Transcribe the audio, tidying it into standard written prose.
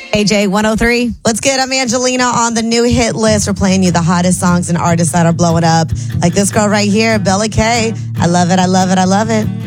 AJ 103. Let's get Angelina on the new hit list. We're playing you the hottest songs and artists that are blowing up. Like this girl right here, Bella K. I love it, I love it, I love it.